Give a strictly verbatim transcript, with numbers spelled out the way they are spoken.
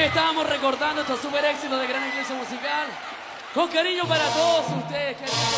estábamos recordando estos super éxitos de Gran Iglesia Musical. Con cariño para todos ustedes.